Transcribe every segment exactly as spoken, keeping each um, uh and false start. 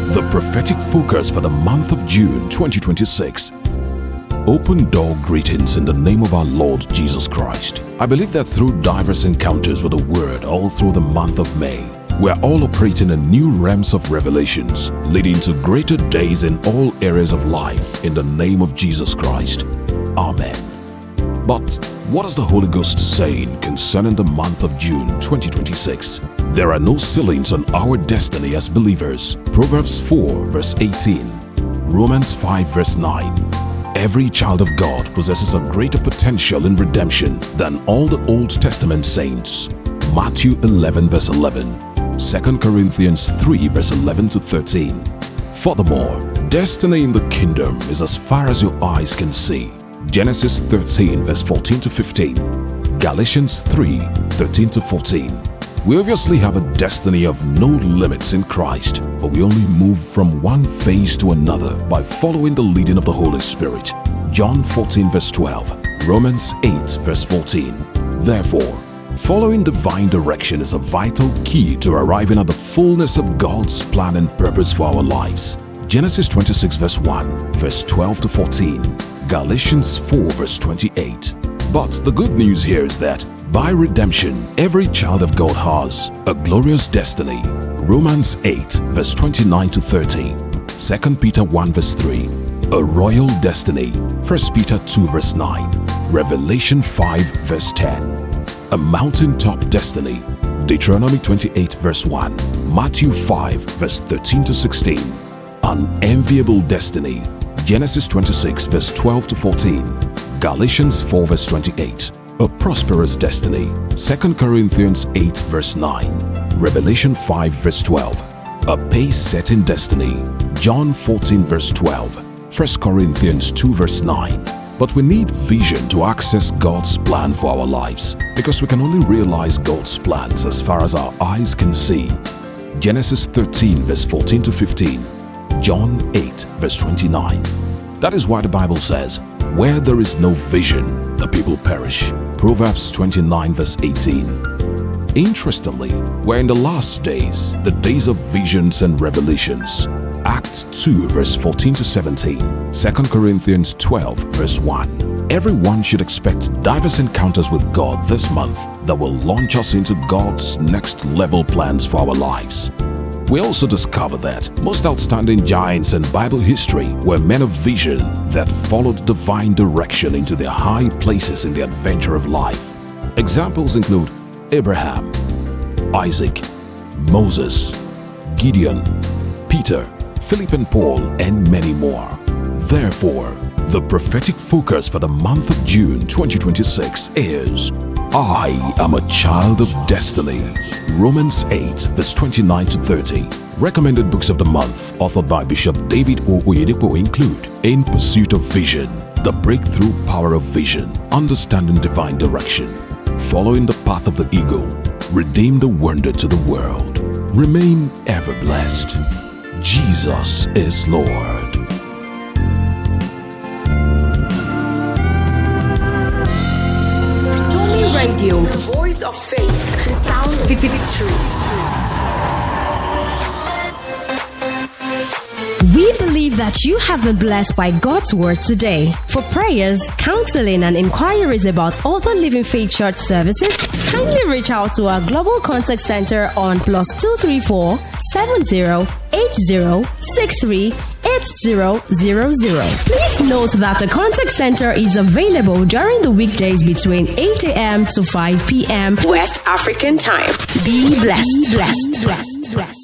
The prophetic focus for the month of June twenty twenty-six. Open door greetings in the name of our Lord Jesus Christ. I believe that through diverse encounters with the Word all through the month of May, we are all operating in new realms of revelations, leading to greater days in all areas of life in the name of Jesus Christ. Amen. But what is the Holy Ghost saying concerning the month of June twenty twenty-six? There are no ceilings on our destiny as believers. Proverbs four verse eighteen, Romans five verse nine. Every child of God possesses a greater potential in redemption than all the Old Testament saints. Matthew eleven verse eleven, Second Corinthians three verse eleven to thirteen. Furthermore, destiny in the kingdom is as far as your eyes can see. Genesis thirteen verse fourteen to fifteen, Galatians three thirteen to fourteen. We obviously have a destiny of no limits in Christ, but we only move from one phase to another by following the leading of the Holy Spirit. John fourteen verse twelve, Romans eight verse fourteen. Therefore, following divine direction is a vital key to arriving at the fullness of God's plan and purpose for our lives. Genesis twenty-six verse one, verse twelve to fourteen, Galatians four verse twenty-eight. But the good news here is that by redemption, every child of God has a glorious destiny. Romans eight verse twenty-nine to thirty, Second Peter one verse three, a royal destiny. First Peter two verse nine, Revelation five verse ten, a mountaintop destiny. Deuteronomy twenty-eight verse one, Matthew five verse thirteen to sixteen, an enviable destiny. Genesis twenty-six verse twelve to fourteen, Galatians four verse twenty-eight, a prosperous destiny. Second Corinthians eight verse nine, Revelation five verse twelve, a pace-setting destiny. John fourteen verse twelve, First Corinthians two verse nine. But we need vision to access God's plan for our lives, because we can only realize God's plans as far as our eyes can see. Genesis thirteen verse fourteen to fifteen, John eight verse twenty-nine. That is why the Bible says, where there is no vision, the people perish. Proverbs twenty-nine verse eighteen. Interestingly, we're in the last days, the days of visions and revelations. Acts two verse fourteen to seventeen, Second Corinthians twelve verse one. Everyone should expect diverse encounters with God this month that will launch us into God's next level plans for our lives. We also discover that most outstanding giants in Bible history were men of vision that followed divine direction into their high places in the adventure of life. Examples include Abraham, Isaac, Moses, Gideon, Peter, Philip and Paul, and many more. Therefore, the prophetic focus for the month of June twenty twenty-six is I am a child of destiny. Romans eight verse twenty-nine to thirty. Recommended books of the month authored by Bishop David O. Oyedepo include In Pursuit of Vision, The Breakthrough Power of Vision, Understanding Divine Direction, Following the Path of the Eagle, Redeem the Wonder to the World. Remain ever blessed. Jesus is Lord. Radio, the voice of faith, the sound of victory. We believe that you have been blessed by God's word today. For prayers, counseling, and inquiries about other Living Faith Church services, kindly reach out to our Global Contact Center on plus two three four, seven zero eight zero, six three eight zero zero zero. Please note that the contact center is available during the weekdays between eight a.m. to five p.m. West African time. Be blessed. Blessed. Blessed. Blessed.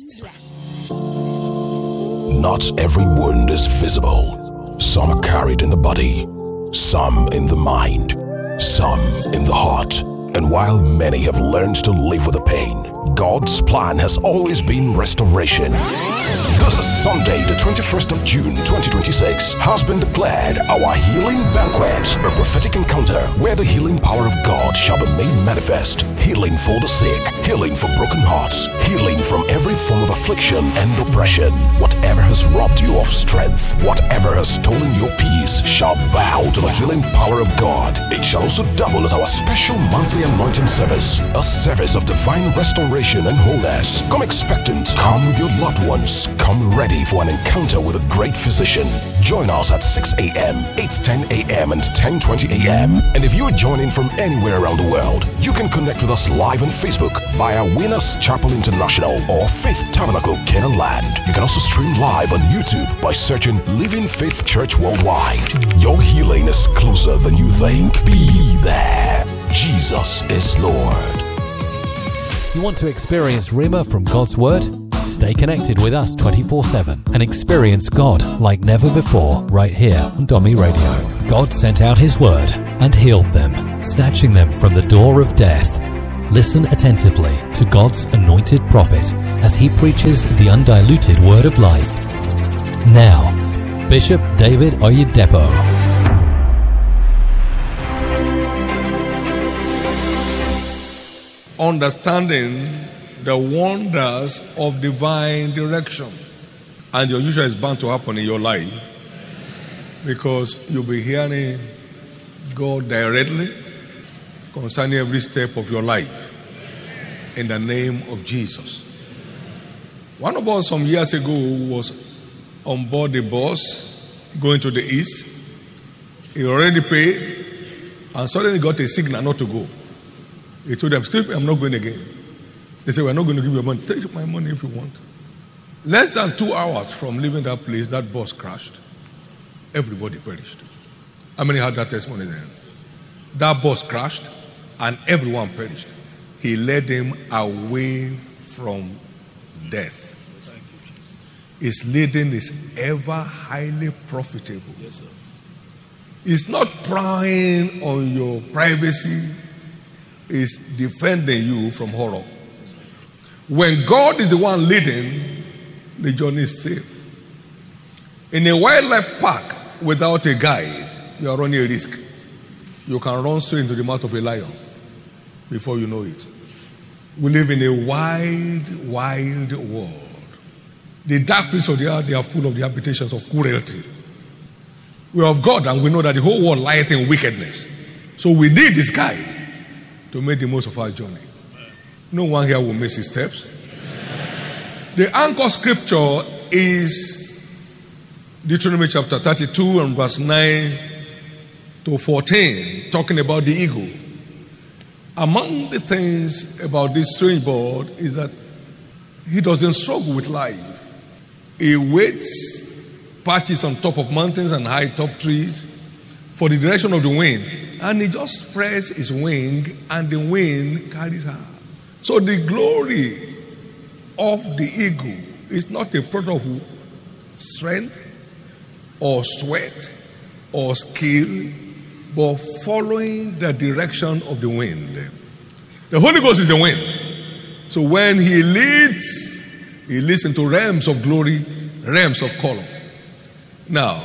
Not every wound is visible. Some are carried in the body, some in the mind, some in the heart. And while many have learned to live with the pain, God's plan has always been restoration. This Sunday, the twenty-first of June twenty twenty-six, has been declared our healing banquet, a prophetic encounter where the healing power of God shall be made manifest. Healing for the sick, healing for broken hearts, healing from every form of affliction and oppression. Whatever has robbed you of strength, whatever has stolen your peace, shall bow to the healing power of God. It shall also double as our special monthly anointing service, a service of divine restoration and wholeness. Come expectant, come with your loved ones, come ready for an encounter with a great physician. Join us at six a.m., eight ten a.m. and ten twenty a.m. And if you are joining from anywhere around the world, you can connect with us live on Facebook via Winners Chapel International or Faith Tabernacle Canaan Land. You can also stream live on YouTube by searching Living Faith Church Worldwide. Your healing is closer than you think. Be there. Jesus is Lord. You want to experience Rhema from God's Word? Stay connected with us twenty-four seven and experience God like never before right here on Domi Radio. God sent out His Word and healed them, snatching them from the door of death. Listen attentively to God's anointed prophet as he preaches the undiluted Word of life. Now, Bishop David Oyedepo. Understanding the wonders of divine direction. And your usual is bound to happen in your life because you'll be hearing God directly concerning every step of your life in the name of Jesus. One of us some years ago was on board the bus going to the east. He already paid and suddenly got a signal not to go. He told them, "Steve, I'm not going again." They said, "We're not going to give you money. Take my money if you want." Less than two hours from leaving that place, that bus crashed. Everybody perished. How many had that testimony then? That bus crashed and everyone perished. He led them away from death. His leading is ever highly profitable. Yes, sir. It's not prying on your privacy. It's defending you from horror. When God is the one leading, the journey is safe. In a wildlife park without a guide, you are running a risk. You can run straight into the mouth of a lion before you know it. We live in a wild, wild world. The dark places of the earth, they are full of the habitations of cruelty. We are of God and we know that the whole world lieth in wickedness. So we need this guide to make the most of our journey. No one here will miss his steps. The anchor scripture is Deuteronomy chapter thirty-two and verse nine to fourteen, talking about the eagle. Among the things about this strange bird is that he doesn't struggle with life. He waits, perches on top of mountains and high top trees for the direction of the wind, and he just spreads his wing and the wind carries her. So the glory of the eagle is not a product of strength or sweat or skill, but following the direction of the wind. The Holy Ghost is the wind. So when he leads, he leads into realms of glory, realms of color. Now,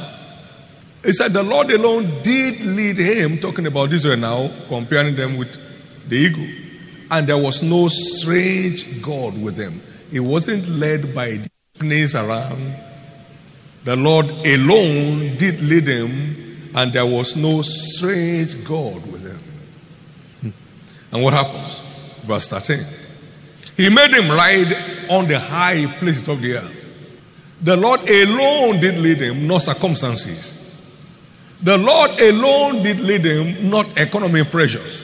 it said the Lord alone did lead him, talking about Israel now, comparing them with the eagle. And there was no strange God with them. He wasn't led by the place around. The Lord alone did lead him, and there was no strange God with him. And what happens? Verse thirteen. He made him ride on the high places of the earth. The Lord alone did lead him, not circumstances. The Lord alone did lead him, not economic pressures.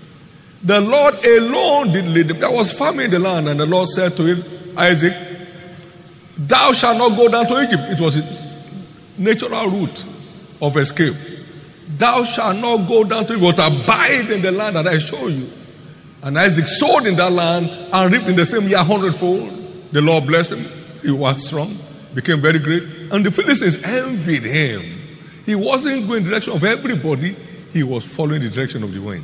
The Lord alone did lead him. There was famine in the land, and the Lord said to him, Isaac, thou shalt not go down to Egypt. It was a natural route of escape. Thou shalt not go down to Egypt, but abide in the land that I show you. And Isaac sowed in that land and reaped in the same year hundredfold. The Lord blessed him. He was strong, became very great. And the Philistines envied him. He wasn't going in the direction of everybody. He was following the direction of the wind.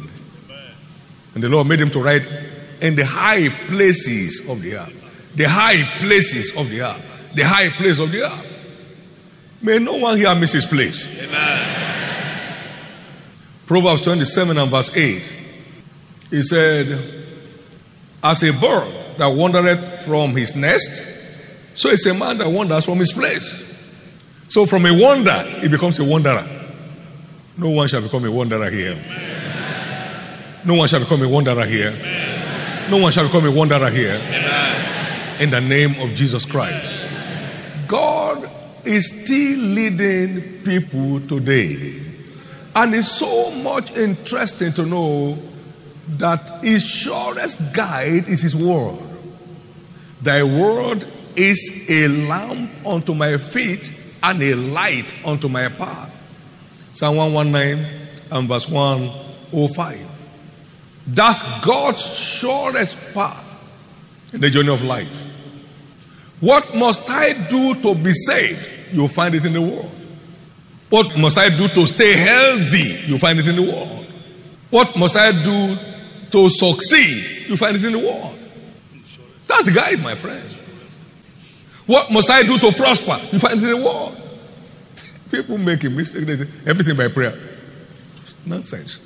And the Lord made him to ride in the high places of the earth. The high places of the earth. The high place of the earth. May no one here miss his place. Amen. Proverbs twenty-seven and verse eight. He said, As a bird that wandereth from his nest, so is a man that wanders from his place. So from a wanderer, he becomes a wanderer. No one shall become a wanderer here. No one shall become a wanderer here. No one shall become a wanderer here. In the name of Jesus Christ. God is still leading people today. And it's so much interesting to know that his surest guide is his word. Thy word is a lamp unto my feet and a light unto my path. Psalm one nineteen and verse one oh five. That's God's surest path in the journey of life. What must I do to be saved? You'll find it in the word. What must I do to stay healthy? You'll find it in the word. What must I do to succeed? You'll find it in the word. That's the guide, my friends. What must I do to prosper? You find it in the word. People make a mistake. They say everything by prayer. Nonsense.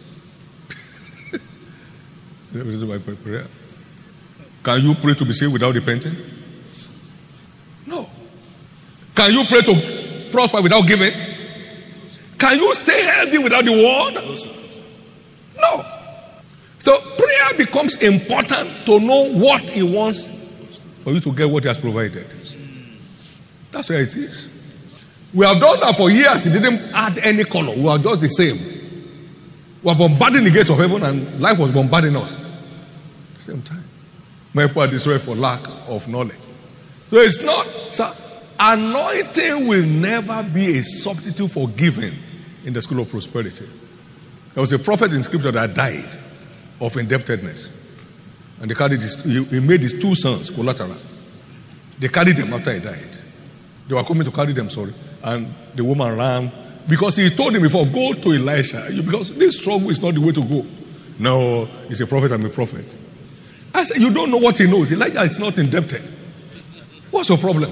Everything by prayer. Can you pray to be saved without repenting? No. Can you pray to prosper without giving? Can you stay healthy without the word? No. So prayer becomes important to know what he wants for you to get what he has provided. That's where it is. We have done that for years. He didn't add any color. We are just the same. We are bombarding the gates of heaven and life was bombarding us at the same time. My people are destroyed for lack of knowledge. So it's not, sir, anointing will never be a substitute for giving in the school of prosperity. There was a prophet in scripture that died of indebtedness. And they carried his, he, he made his two sons collateral. They carried them after he died. They were coming to carry them, sorry. And the woman ran because he told him before, go to Elisha. Because this struggle is not the way to go. No, he's a prophet, I'm a prophet. I said, you don't know what he knows. Elijah is not indebted. What's your problem?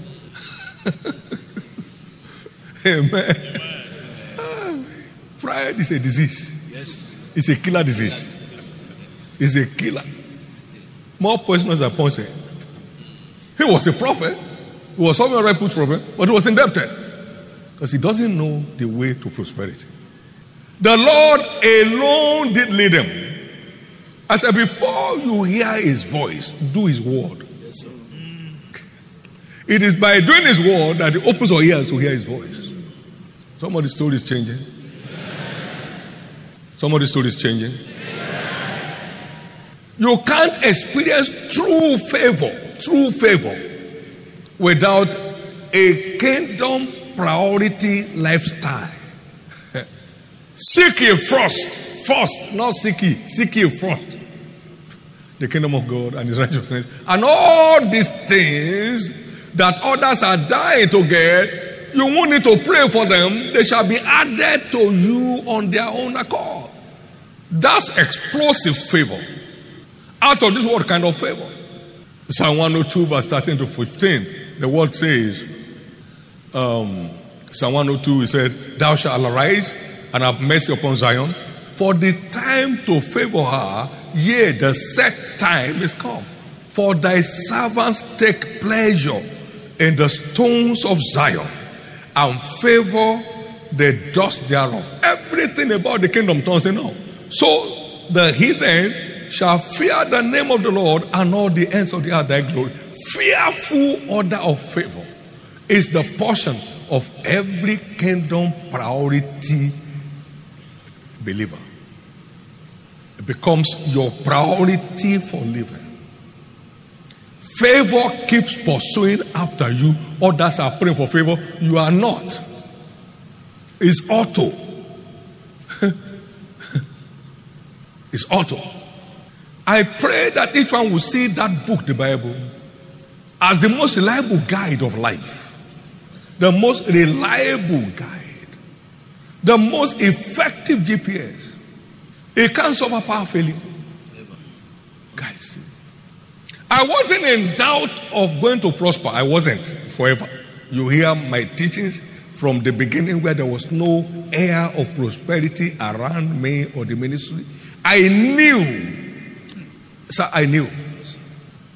Amen. Amen. Pride is a disease. Yes. It's a killer disease. It's a killer. More poisonous than poison. He was a prophet. He was solving a right problem, but he was indebted. Because he doesn't know the way to prosperity. The Lord alone did lead him. I said, before you hear his voice, do his word. Yes, sir. It is by doing his word that he opens our ears to hear his voice. Somebody's story is changing. Somebody's story is changing. You can't experience true favor, true favor, without a kingdom priority lifestyle. Seek ye first, first, not seek ye, seek ye first the kingdom of God and his righteousness. And all these things that others are dying to get, you won't need to pray for them. They shall be added to you on their own accord. That's explosive favor. Out of this world kind of favor. Psalm one oh two verse thirteen to fifteen. The word says, um, Psalm one oh two, it said, thou shalt arise and have mercy upon Zion, for the time to favor her, yea, the set time is come. For thy servants take pleasure in the stones of Zion, and favor the dust thereof. Everything about the kingdom turns in now. So the heathen shall fear the name of the Lord, and all the ends of the earth thy glory. Fearful order of favor is the portion of every kingdom priority believer. It becomes your priority for living. Favor keeps pursuing after you. Others are praying for favor. You are not. It's auto. It's auto. I pray that each one will see that book, the Bible, as the most reliable guide of life. The most reliable guide. The most effective G P S. It can't solve a power failure. Guys, I wasn't in doubt of going to prosper. I wasn't forever. You hear my teachings from the beginning where there was no air of prosperity around me or the ministry. I knew. Sir, I knew.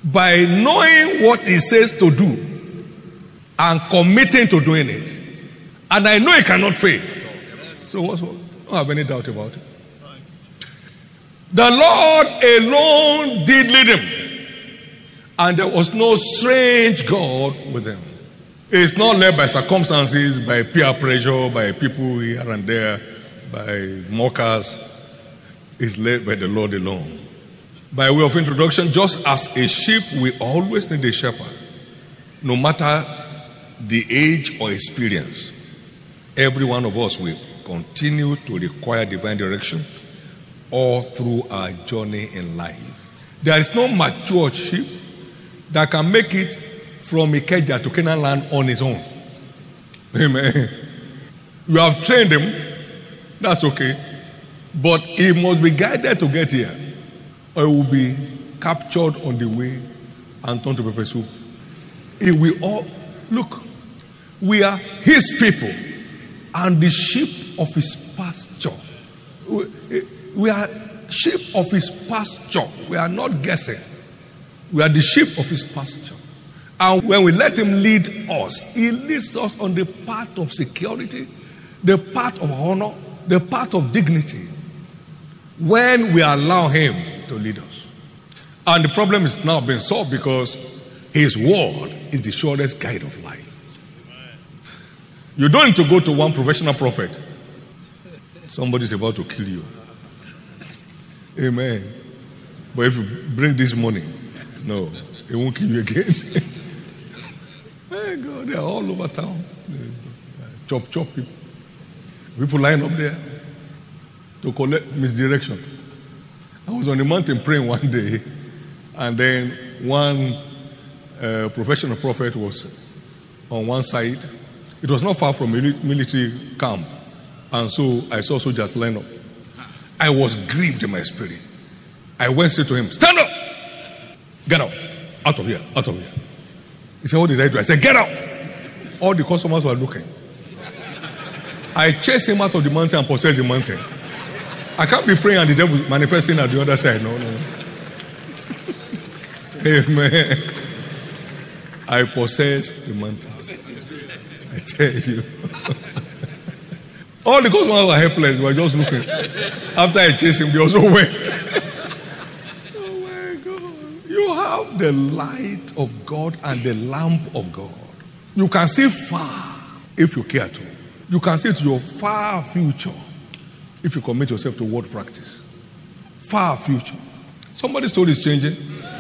by knowing what he says to do and committing to doing it. And I know he cannot fail. So what's what? I don't have any doubt about it. The Lord alone did lead him. And there was no strange God with him. It's not led by circumstances, by peer pressure, by people here and there, by mockers. It's led by the Lord alone. By way of introduction, just as a sheep, we always need a shepherd, no matter the age or experience. Every one of us will continue to require divine direction all through our journey in life. There is no mature sheep that can make it from Ikeja to Canaan land on his own. Amen. You have trained him, that's okay. But he must be guided to get here, or he will be captured on the way and turned to pepper soup. He will all look. We are his people and the sheep of his pasture. We, we are sheep of his pasture. We are not guessing. We are the sheep of his pasture. And when we let him lead us, he leads us on the path of security, the path of honor, the path of dignity, when we allow him to lead us. And the problem is now being solved because his word is the surest guide of life. You don't need to go to one professional prophet. Somebody's about to kill you. Amen. But if you bring this money, no, it won't kill you again. Hey God, they are all over town. Chop, chop people. People lying up there to collect misdirection. I was on the mountain praying one day, and then one uh, professional prophet was on one side. It was not far from a military camp, and so I saw soldiers line up. I was grieved in my spirit. I went straight to him, stand up, get out, out of here, out of here. He said, what did I do? I said, get out. All the customers were looking. I chased him out of the mountain and possessed the mountain. I can't be praying and the devil manifesting at the other side. No, no. Amen. I possessed the mountain. I tell you. All the customers were helpless. They were just looking. After I chased him, they also went. Oh my God. You have the light of God and the lamp of God. You can see far if you care to. You can see to your far future if you commit yourself to word practice. Far future. Somebody's story is changing.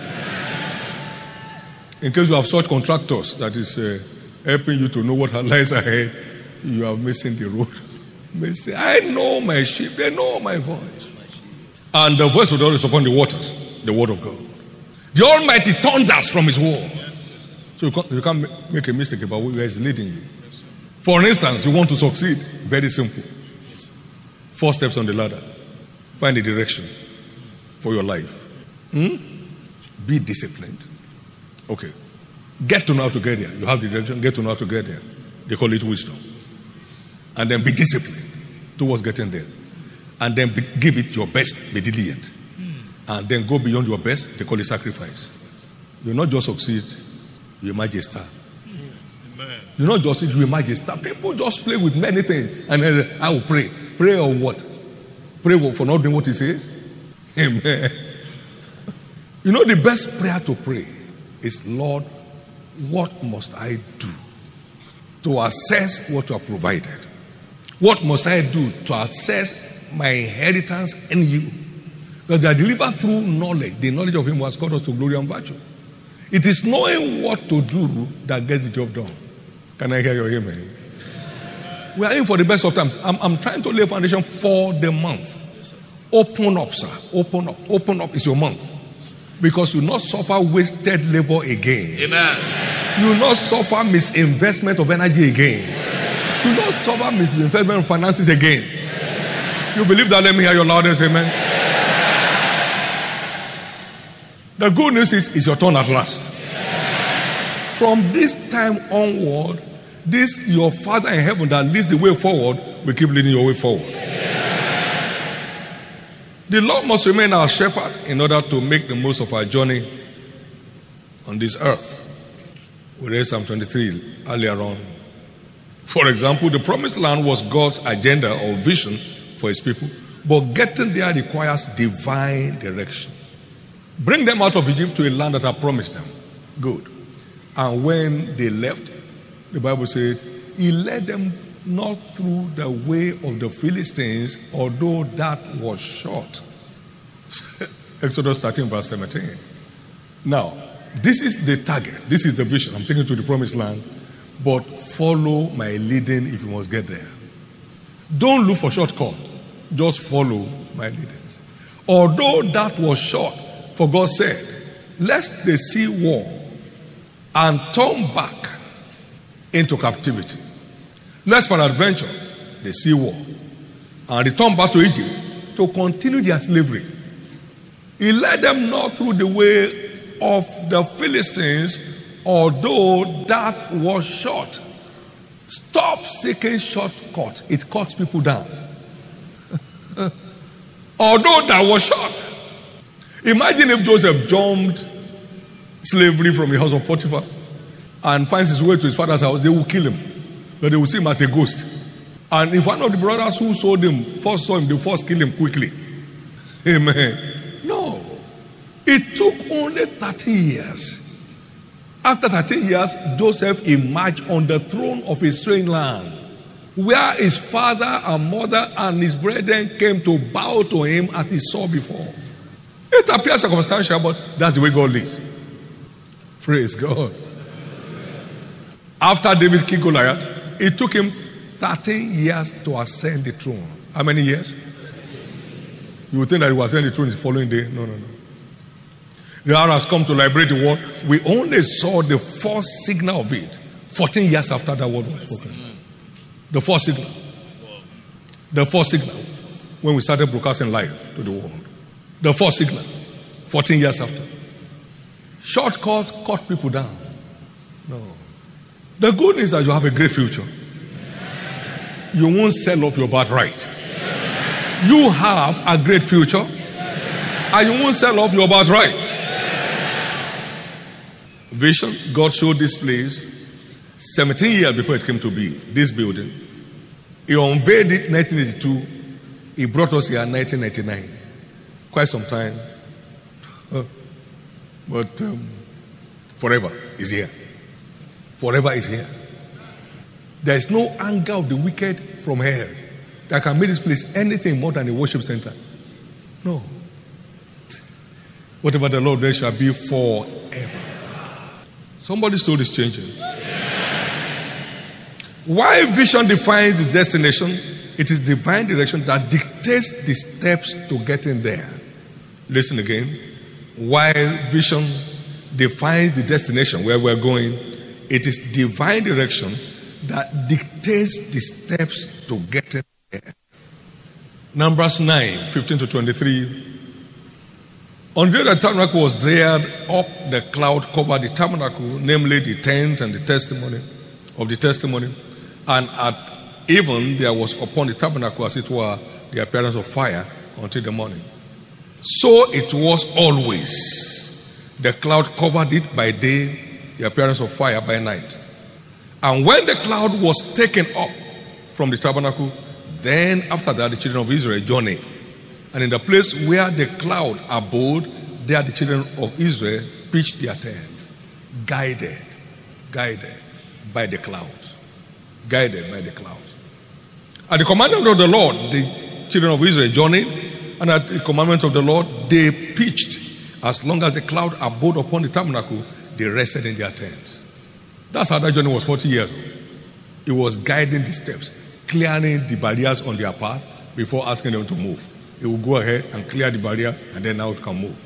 In case you have such contractors that is uh, helping you to know what lies ahead, you are missing the road. Missing. I know my sheep, they know my voice. And the voice of the Lord is upon the waters, the word of God. The Almighty thunders from his word. So you can't, you can't make a mistake about where he's leading you. For instance, you want to succeed, very simple. Four steps on the ladder. Find a direction for your life. Hmm? Be disciplined. Okay. Get to know how to get there. You have the direction, get to know how to get there. They call it wisdom. And then be disciplined towards getting there. And then be, give it your best, be diligent. And then go beyond your best, they call it sacrifice. You not just succeed, you might just start. You not just you might just start. People just play with many things. And then I will pray. Pray on what? Pray for not doing what he says? Amen. You know the best prayer to pray is, Lord, what must I do to access what you have provided? What must I do to access my inheritance in you? Because they are delivered through knowledge, the knowledge of him who has called us to glory and virtue. It is knowing what to do that gets the job done. Can I hear your amen? We are in for the best of times. I'm, I'm trying to lay a foundation for the month. Open up, sir. Open up. Open up is your month. Because you will not suffer wasted labor again. Amen. You will not suffer misinvestment of energy again. You will not suffer misinvestment of finances again. You believe that? Let me hear your loudest amen. The good news is, it's your turn at last. From this time onward, this your Father in heaven that leads the way forward will keep leading your way forward. The Lord must remain our shepherd in order to make the most of our journey on this earth. We read Psalm twenty-three earlier on. For example, the promised land was God's agenda or vision for his people, but getting there requires divine direction. Bring them out of Egypt to a land that I promised them. Good. And when they left, the Bible says, he led them not through the way of the Philistines, although that was short. Exodus thirteen, verse seventeen. Now, this is the target. This is the vision. I'm taking you to the promised land. But follow my leading if you must get there. Don't look for shortcut. Just follow my leadings. Although that was short, for God said, lest they see war and turn back into captivity. Lest peradventure they see war and return back to Egypt to continue their slavery. He led them not through the way of the Philistines, although that was short. Stop seeking shortcuts. It cuts people down. Although that was short. Imagine if Joseph jumped slavery from the house of Potiphar and finds his way to his father's house. They will kill him. But they will see him as a ghost. And if one of the brothers who sold him first saw him, they first kill him quickly. Amen. No. It took only thirteen years. After thirteen years, Joseph emerged on the throne of a strange land, where his father and mother and his brethren came to bow to him as he saw before. It appears circumstantial, but that's the way God leads. Praise God. After David killed Goliath, it took him thirteen years to ascend the throne. How many years? You would think that he was ascend the throne the following day. No, no, no. The hour has come to liberate the world. We only saw the first signal of it fourteen years after that word was spoken. The first signal. The first signal when we started broadcasting live to the world. The first signal fourteen years after. Shortcuts cut people down. No. The good news is that you have a great future. You won't sell off your birthright. You have a great future, and you won't sell off your birthright. Vision, God showed this place seventeen years before it came to be, this building. He unveiled it in nineteen eighty-two. He brought us here in nineteen ninety-nine. Quite some time. But um, forever is here. Forever is here. There is no anger of the wicked from hell that can make this place anything more than a worship center. No. Whatever the Lord does shall be forever. Somebody's story is changing. Why vision defines the destination? It is divine direction that dictates the steps to getting there. Listen again. While vision defines the destination where we're going, it is divine direction that dictates the steps to getting there. Numbers nine, fifteen to twenty-three. On the day the tabernacle was reared up, the cloud covered the tabernacle, namely the tent and the testimony of the testimony. And at even there was upon the tabernacle, as it were, the appearance of fire until the morning. So it was always. The cloud covered it by day, the appearance of fire by night. And when the cloud was taken up from the tabernacle, then after that the children of Israel journeyed. And in the place where the cloud abode, there the children of Israel pitched their tents, guided, guided by the clouds. Guided by the clouds. At the commandment of the Lord, the children of Israel journeyed, and at the commandment of the Lord, they pitched. As long as the cloud abode upon the tabernacle, they rested in their tents. That's how that journey was forty years old. It was guiding the steps, clearing the barriers on their path before asking them to move. It will go ahead and clear the barriers, and then now it can move.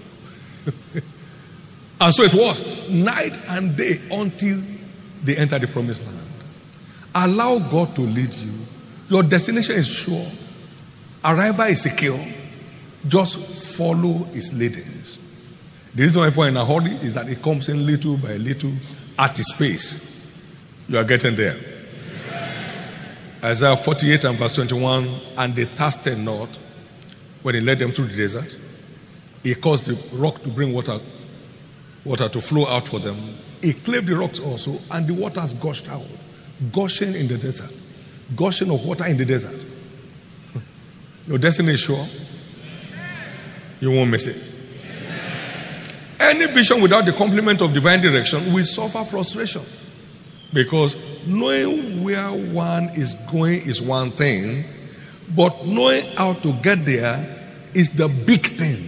And so it was, night and day, until they entered the promised land. Allow God to lead you. Your destination is sure. Arrival is secure. Just follow his leadings. The reason why people are in a hurry is that it comes in little by little at his pace. You are getting there. Isaiah forty-eight and verse twenty-one, and they thirsted not when he led them through the desert. He caused the rock to bring water water to flow out for them. He claved the rocks also, and the waters gushed out, gushing in the desert, gushing of water in the desert. Your destiny is sure. You won't miss it. Any vision without the complement of divine direction will suffer frustration, because knowing where one is going is one thing, but knowing how to get there is the big thing.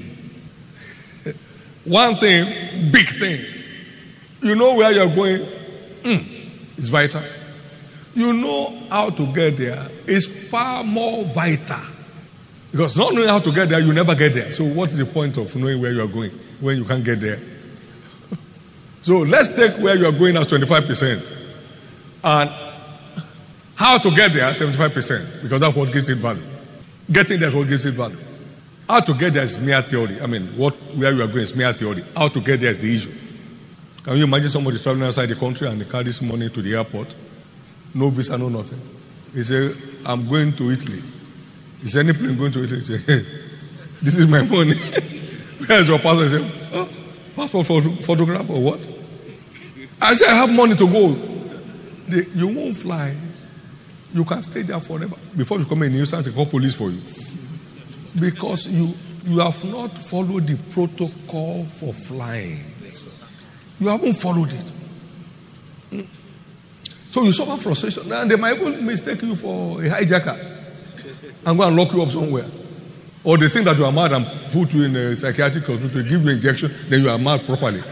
One thing, big thing. You know where you're going, mm, it's vital. You know how to get there is far more vital. Because not knowing how to get there, you never get there. So what is the point of knowing where you're going when you can't get there? So let's take where you're going as twenty-five percent. And how to get there, seventy-five percent. Because that's what gives it value. Getting there is what gives it value. How to get there is mere theory. I mean, what where you are going is mere theory. How to get there is the issue. Can you imagine somebody traveling outside the country and they carry this money to the airport? No visa, no nothing. He said, I'm going to Italy. Is any plane going to Italy? He said, hey, this is my money. Where is your passport? He said, oh, passport photo, photograph or what? I said, I have money to go. They, you won't fly. You can stay there forever. Before you come in, you start to call police for you. Because you, you have not followed the protocol for flying. You haven't followed it. So you suffer frustration. And they might even mistake you for a hijacker and go and lock you up somewhere. Or they think that you are mad and put you in a psychiatric hospital to give you an injection, then you are mad properly.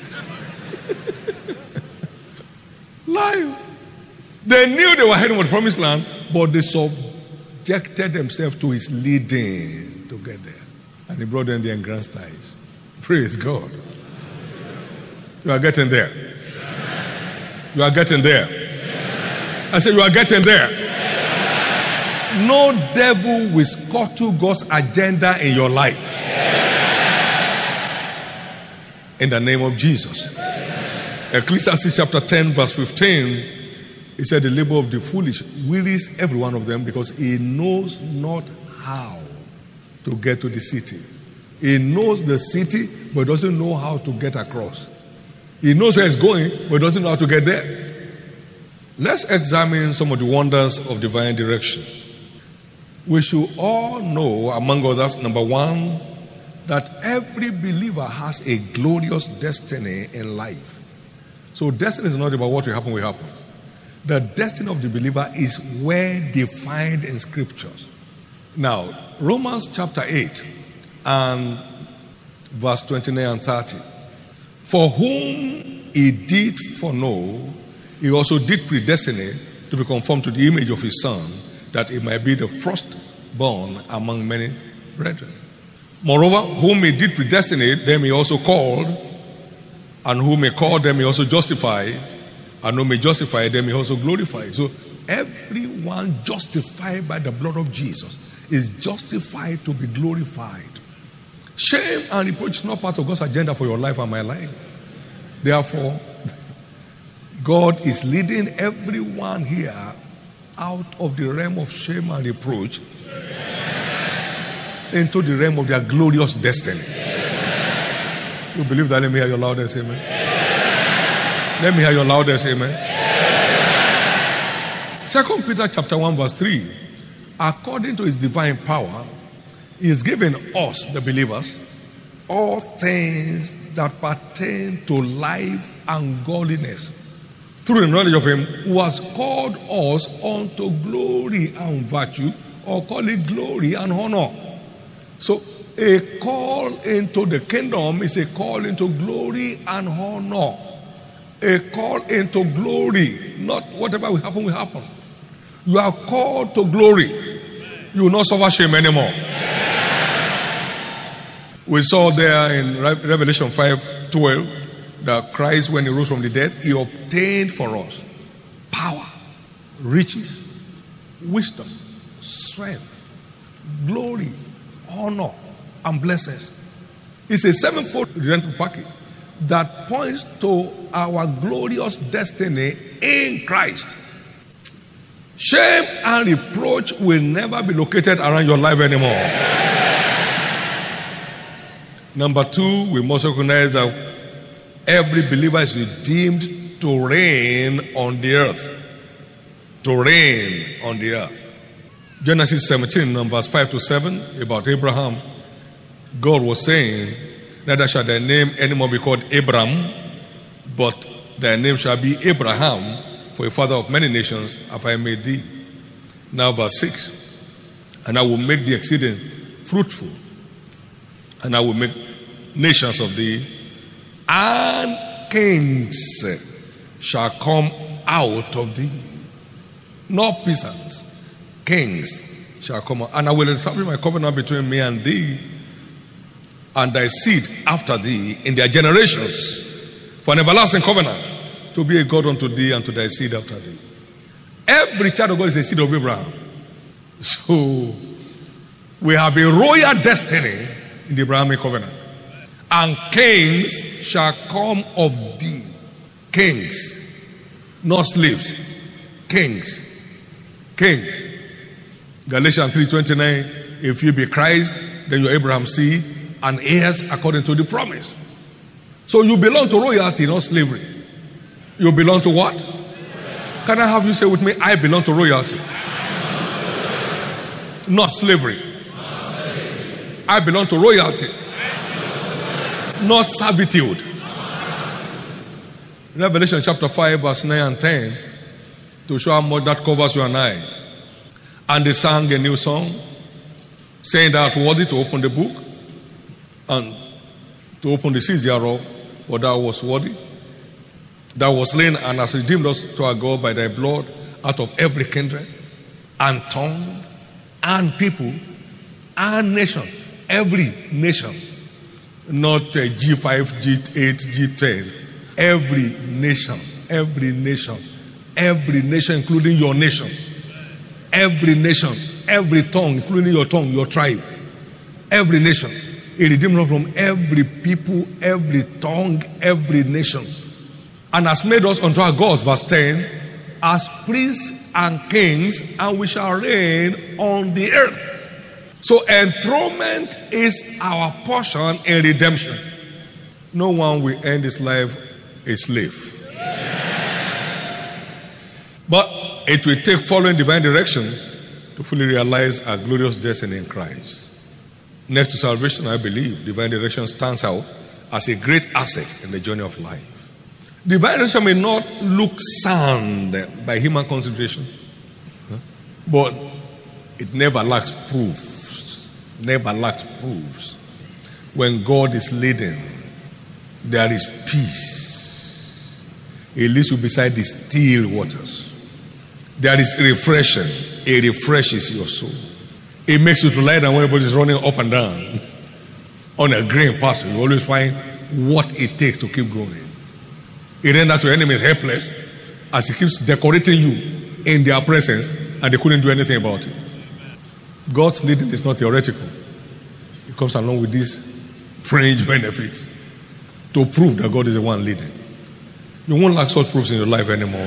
Lie. They knew they were heading for the promised land, but they subjected themselves to his leading to get there. And he brought them there in grand styles. Praise God. You are getting there. You are getting there. I said, you are getting there. No devil will scuttle God's agenda in your life. In the name of Jesus. Ecclesiastes chapter ten, verse fifteen. He said, the labor of the foolish wearies every one of them, because he knows not how to get to the city. He knows the city, but doesn't know how to get across. He knows where he's going, but doesn't know how to get there. Let's examine some of the wonders of divine direction. We should all know, among others, number one, that every believer has a glorious destiny in life. So destiny is not about what will happen, will happen. The destiny of the believer is well defined in scriptures. Now, Romans chapter eight and verse twenty-nine and thirty. For whom he did foreknow, he also did predestinate to be conformed to the image of his Son, that it might be the firstborn among many brethren. Moreover, whom he did predestinate, them he also called, and whom he called, them he also justified, and whom he justified, them he also glorified. So everyone justified by the blood of Jesus is justified to be glorified. Shame and reproach is not part of God's agenda for your life and my life. Therefore, God is leading everyone here out of the realm of shame and reproach into the realm of their glorious destiny. You believe that? Let me hear your loudest amen. Let me hear your loudest amen. Second Peter chapter one verse three. According to his divine power, he has given us, the believers, all things that pertain to life and godliness, through the knowledge of him who has called us unto glory and virtue, or call it glory and honor. So a call into the kingdom is a call into glory and honor. A call into glory, not whatever will happen will happen. You are called to glory. You will not suffer shame anymore. We saw there in Revelation five twelve that Christ, when he rose from the dead, he obtained for us power, riches, wisdom, strength, glory, honor, and blessings. It's a sevenfold redemptive package that points to our glorious destiny in Christ. Shame and reproach will never be located around your life anymore. Number two, we must recognize that every believer is redeemed to reign on the earth. To reign on the earth. Genesis seventeen, verse five to seven, about Abraham. God was saying, neither shall thy name anymore be called Abram, but thy name shall be Abraham, for a father of many nations have I made thee. Now verse six, and I will make thee exceeding fruitful, and I will make nations of thee, and kings shall come out of thee. Not peasants, kings shall come out. And I will establish my covenant between me and thee, and thy seed after thee in their generations, for an everlasting covenant, to be a God unto thee and to thy seed after thee. Every child of God is a seed of Abraham. So we have a royal destiny in the Abrahamic covenant. And kings shall come of thee. Kings, not slaves. Kings. Kings. Galatians three twenty-nine, if you be Christ, then you're Abraham's seed and heirs according to the promise. So you belong to royalty, not slavery. You belong to what? Can I have you say with me, I belong to royalty? Not slavery. I belong to royalty. Not servitude. Revelation chapter five, verse nine and ten, to show how much that covers you and I. And they sang a new song, saying that worthy to open the book and to open the seals thereof, for thou was worthy. Thou was slain and hast redeemed us to our God by thy blood out of every kindred and tongue and people and nation. Every nation. Not uh, G five, G eight, G ten. Every nation. Every nation. Every nation, including your nation. Every nation. Every tongue, including your tongue, your tribe. Every nation. He redeemed us from every people, every tongue, every nation. And has made us unto our gods, verse ten, as priests and kings, and we shall reign on the earth. So enthronement is our portion in redemption. No one will end his life a slave. But it will take following divine direction to fully realize our glorious destiny in Christ. Next to salvation, I believe divine direction stands out as a great asset in the journey of life. Divine direction may not look sound by human consideration, but it never lacks proofs. Never lacks proofs. When God is leading, there is peace. It leads you beside the still waters. There is refreshing. It refreshes your soul. It makes you to lie down when everybody is running up and down on a green pasture. You always find what it takes to keep going. It renders your enemies helpless as he keeps decorating you in their presence, and they couldn't do anything about it. God's leading is not theoretical. It comes along with these fringe benefits to prove that God is the one leading. You won't lack such proofs in your life anymore.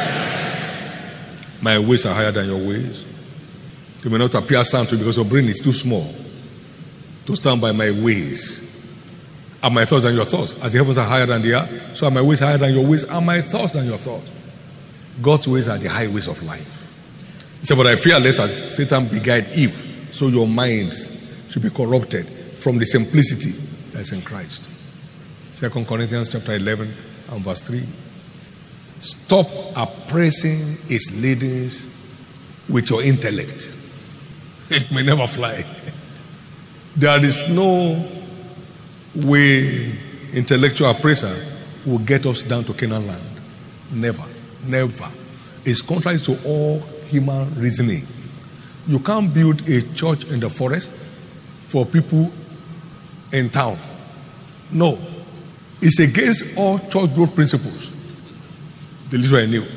My ways are higher than your ways. They may not appear sound to you because your brain is too small to stand by my ways. Are my thoughts than your thoughts? As the heavens are higher than the earth, so are my ways higher than your ways. Are my thoughts than your thoughts? God's ways are the highways of life. He said, but I fear lest as Satan beguiled Eve, so your minds should be corrupted from the simplicity that's in Christ. Second Corinthians chapter eleven and verse three. Stop appraising his leadings with your intellect. It may never fly. There is no way intellectual appraisal will get us down to Canaan land. Never. Never. It's contrary to all human reasoning. You can't build a church in the forest for people in town. No. It's against all church growth principles. The least I knew.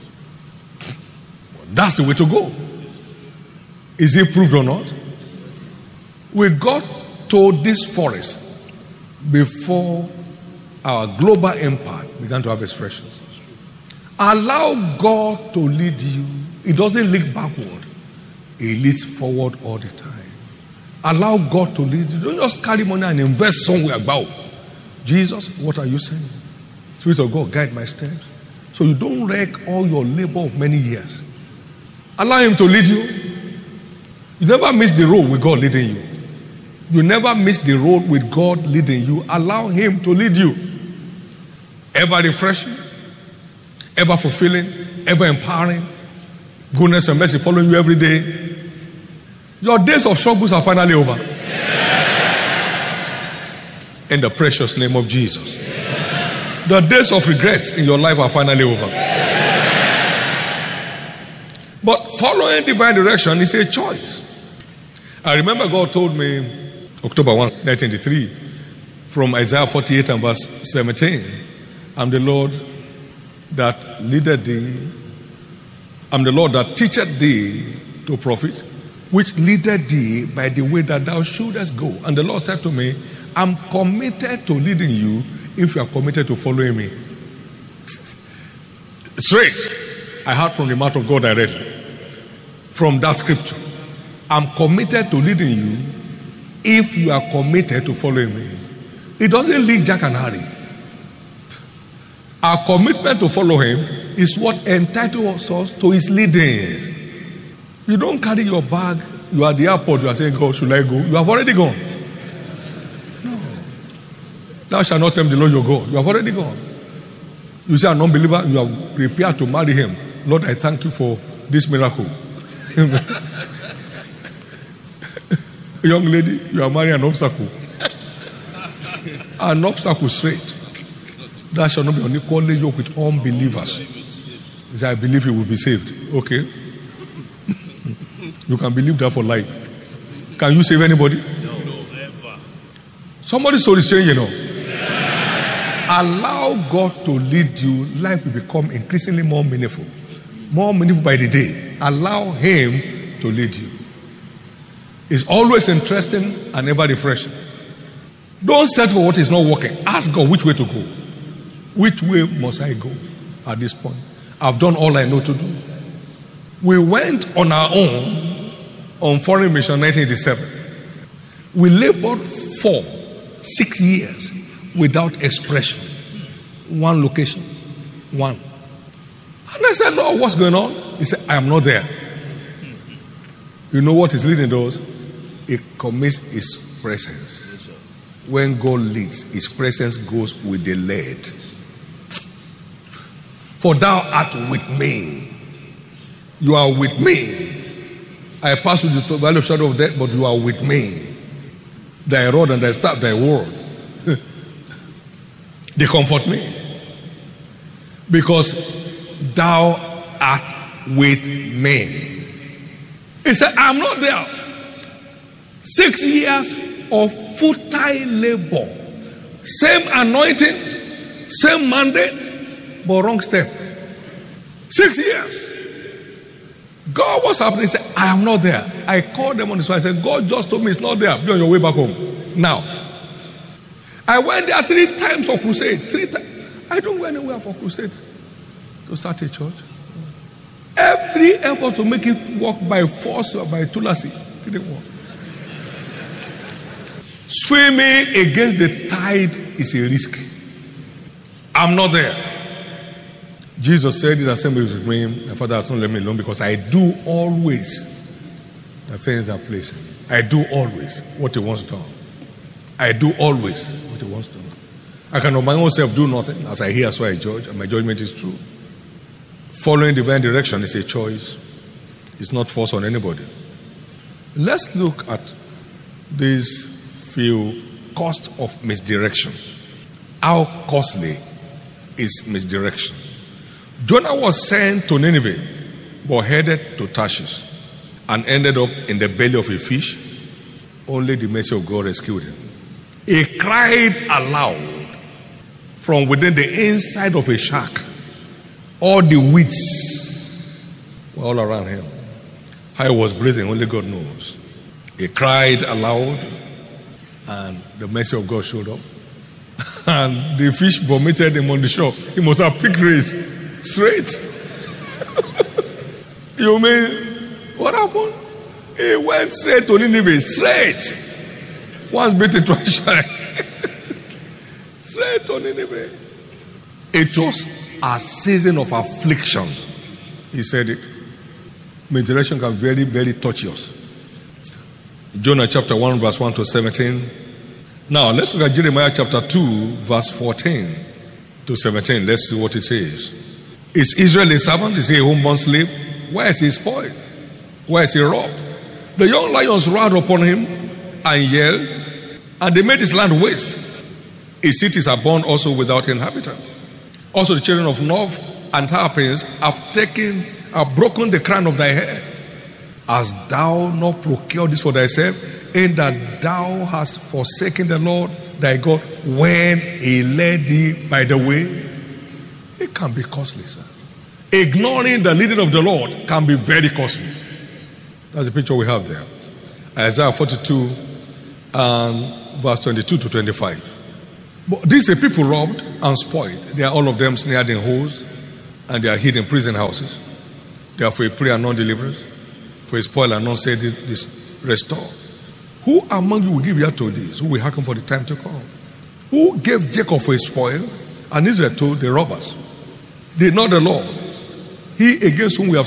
That's the way to go. Is it proved or not? We got to this forest before our global empire began to have expressions. Allow God to lead you. It doesn't lead backward. It leads forward all the time. Allow God to lead you. Don't just carry money and invest somewhere about. Jesus, what are you saying? Spirit of God, guide my steps. So you don't wreck all your labor of many years. Allow him to lead you. You never miss the road with God leading you. You never miss the road with God leading you. Allow him to lead you. Ever refreshing, ever fulfilling, ever empowering. Goodness and mercy following you every day. Your days of struggles are finally over. In the precious name of Jesus. The days of regrets in your life are finally over. But following divine direction is a choice. I remember God told me October first, nineteen eighty-three, from Isaiah forty-eight and verse seventeen, I'm the Lord that leadeth thee, I'm the Lord that teacheth thee to profit, which leadeth thee by the way that thou shouldest go. And the Lord said to me, I'm committed to leading you if you are committed to following me. Straight, I heard from the mouth of God directly, from that scripture. I'm committed to leading you if you are committed to following me. It doesn't lead Jack and Harry. Our commitment to follow him is what entitles us to his leadings. You don't carry your bag, you are at the airport, you are saying, God, should I go? You have already gone. No. Thou shalt not tempt the Lord your God. You have already gone. You say, an unbeliever, you are prepared to marry him. Lord, I thank you for this miracle. Young lady, you are marrying an obstacle. An obstacle straight. That shall not be unequally yoked with unbelievers. He said, I believe you will be saved. Okay. You can believe that for life. Can you save anybody? No, never. Somebody's soul is changing, you know. Allow God to lead you. Life will become increasingly more meaningful. More meaningful by the day. Allow him to lead you. It's always interesting and ever refreshing. Don't settle for what is not working. Ask God which way to go. Which way must I go at this point? I've done all I know to do. We went on our own on foreign mission in nineteen eighty-seven. We labored for six years without expression. One location. One. And I said, Lord, what's going on? He said, I am not there. You know what his leading does? It commits his presence. When God leads, his presence goes with the led. For thou art with me. You are with me. I pass through the valley of shadow of death, but you are with me. Thy rod and thy staff, thy word, they comfort me. Because thou art with me. He said, I'm not there. Six years of futile labor. Same anointing, same mandate, but wrong step. Six years. God was happening. He said, I am not there. I called them on his phone. I said, God just told me it's not there. Be on your way back home. Now. I went there three times for crusade. Three times. I don't go anywhere for crusade to start a church. Every effort to make it work by force or by tulasi didn't work. Swimming against the tide is a risk. I'm not there. Jesus said, "This assembly is with me. My Father has not left me alone because I do always the things that please him. I do always what he wants done. I do always what he wants done. I can of my own self do nothing. As I hear, so I judge, and my judgment is true. Following divine direction is a choice. It's not forced on anybody. Let's look at these few cost of misdirection. How costly is misdirection? Jonah was sent to Nineveh, but headed to Tarshish and ended up in the belly of a fish. Only the mercy of God rescued him. He cried aloud from within the inside of a shark. All the weeds were all around him. How he was breathing, only God knows. He cried aloud, and the mercy of God showed up. And the fish vomited him on the shore. He must have picked race. Straight. You mean, what happened? He went straight to Nineveh. Straight. Once bitten, twice shy. Straight to Nineveh. It was a season of affliction. He said it. Meditation can very, very touch us. Jonah chapter one, verse one to seventeen. Now, let's look at Jeremiah chapter two, verse fourteen to seventeen. Let's see what it says. Is Israel a servant? Is he a homeborn slave? Why is he spoiled? Why is he robbed? The young lions roared upon him and yelled, and they made his land waste. His cities are burned also without inhabitant. Also the children of Nov and Harpins have taken, have broken the crown of thy head. Hast thou not procured this for thyself, in that thou hast forsaken the Lord thy God when he led thee by the way? It can be costly, sir. Ignoring the leading of the Lord can be very costly. That's the picture we have there. Isaiah forty-two and verse twenty-two to twenty-five. But these are people robbed and spoiled. They are all of them snared in holes, and they are hid in prison houses. They are for a prey and non-deliverers, for a spoil and non-say this restore. Who among you will give ear to this? Who will hearken for the time to come? Who gave Jacob for a spoil, and Israel to the robbers? Did not the Lord, he against whom we have